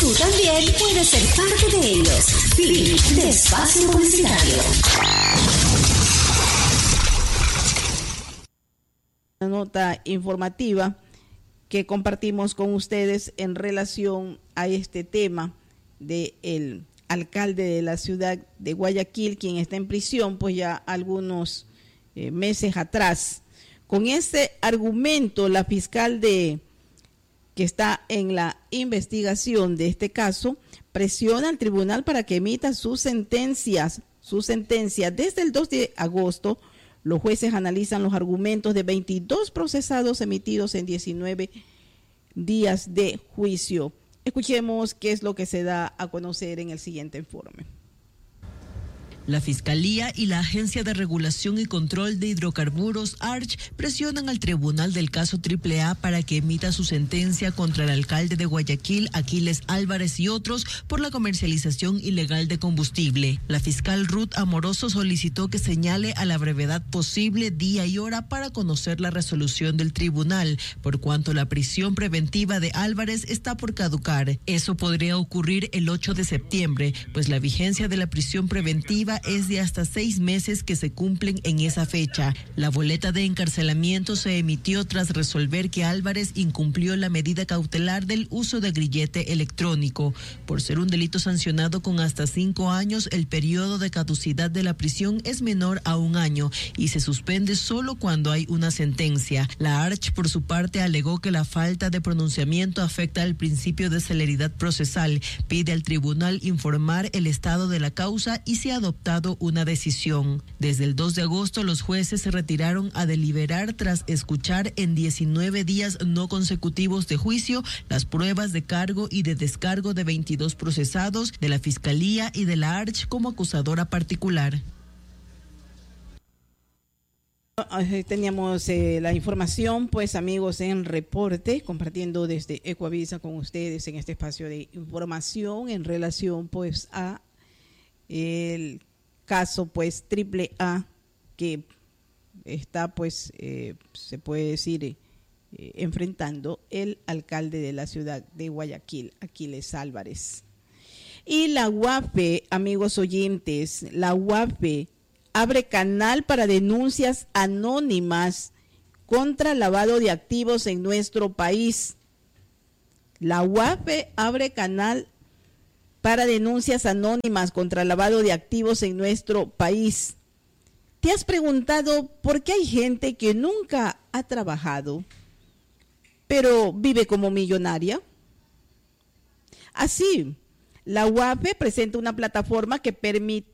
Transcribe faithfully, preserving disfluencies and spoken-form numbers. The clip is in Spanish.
Tú también puedes ser parte de ellos. Fin de espacio publicitario. Una nota informativa que compartimos con ustedes en relación a este tema del alcalde de la ciudad de Guayaquil, quien está en prisión pues ya algunos eh, meses atrás. Con este argumento, la fiscal de que está en la investigación de este caso presiona al tribunal para que emita sus sentencias, su sentencia. Desde el dos de agosto, los jueces analizan los argumentos de veintidós procesados emitidos en diecinueve días de juicio. Escuchemos qué es lo que se da a conocer en el siguiente informe. La Fiscalía y la Agencia de Regulación y Control de Hidrocarburos, A R C H, presionan al Tribunal del Caso Triple A para que emita su sentencia contra el alcalde de Guayaquil, Aquiles Álvarez, y otros por la comercialización ilegal de combustible. La fiscal Ruth Amoroso solicitó que señale a la brevedad posible día y hora para conocer la resolución del tribunal, por cuanto la prisión preventiva de Álvarez está por caducar. Eso podría ocurrir el ocho de septiembre, pues la vigencia de la prisión preventiva es de hasta seis meses que se cumplen en esa fecha. La boleta de encarcelamiento se emitió tras resolver que Álvarez incumplió la medida cautelar del uso de grillete electrónico. Por ser un delito sancionado con hasta cinco años, el periodo de caducidad de la prisión es menor a un año y se suspende solo cuando hay una sentencia. La A R C H, por su parte, alegó que la falta de pronunciamiento afecta al principio de celeridad procesal. Pide al tribunal informar el estado de la causa y si adopta una decisión. Desde el dos de agosto, los jueces se retiraron a deliberar tras escuchar en diecinueve días no consecutivos de juicio las pruebas de cargo y de descargo de veintidós procesados de la Fiscalía y de la A R C H como acusadora particular. Teníamos eh, la información, pues amigos, en reporte, compartiendo desde Ecuavisa con ustedes en este espacio de información en relación pues a el caso pues Triple A que está pues eh, se puede decir eh, enfrentando el alcalde de la ciudad de Guayaquil, Aquiles Álvarez. Y la U A P, amigos oyentes, la U A P abre canal para denuncias anónimas contra lavado de activos en nuestro país. La U A P abre canal para denuncias anónimas contra lavado de activos en nuestro país. ¿Te has preguntado por qué hay gente que nunca ha trabajado, pero vive como millonaria? Así, la U A P presenta una plataforma que, permit,